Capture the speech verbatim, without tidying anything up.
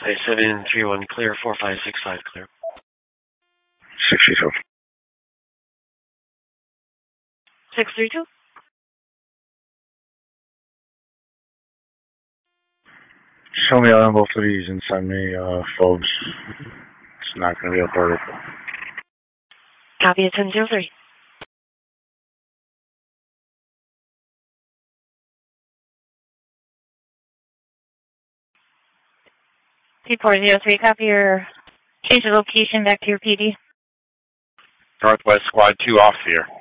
Say seven three one clear, four five six five clear. sixty-two. six three two. Show me out on both of these and send me uh, phobes. It's not going to be a vertical. Copy at ten zero three. T four zero three, copy your change of location back to your P D. Northwest Squad two off here.